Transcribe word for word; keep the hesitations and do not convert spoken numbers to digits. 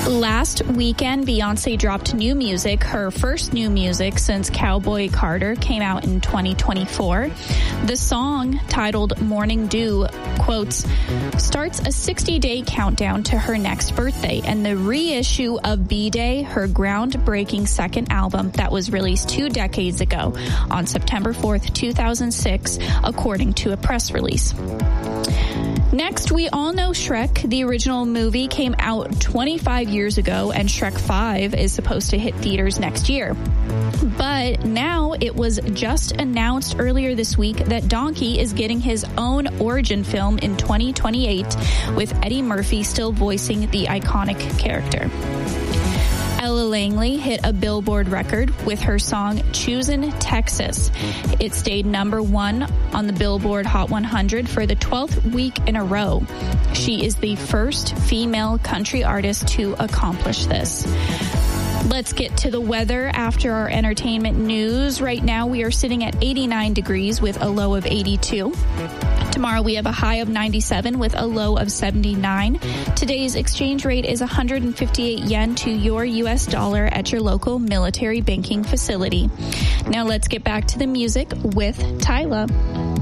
Last weekend, Beyonce dropped new music. Her first new music since Cowboy Carter came out in twenty twenty-four. The song, titled Morning Dew, quotes, starts a sixty-day countdown to her next birthday and the reissue of B-Day, her groundbreaking second album that was released two decades ago on September fourth, two thousand six, according to a press release. Next, we all know Shrek. The original movie came out twenty-five years ago, and Shrek five is supposed to hit theaters next year. But now it was just announced earlier this week that Donkey is getting his own origin film in twenty twenty-eight, with Eddie Murphy still voicing the iconic character. Ella Langley hit a Billboard record with her song Choosin' Texas. It stayed number one on the Billboard Hot one hundred for the twelfth week in a row. She is the first female country artist to accomplish this. Let's get to the weather after our entertainment news. Right now we are sitting at eighty-nine degrees with a low of eighty-two. Tomorrow we have a high of ninety-seven with a low of seventy-nine. Today's exchange rate is one hundred fifty-eight yen to your U S dollar at your local military banking facility. Now let's get back to the music with Tyla.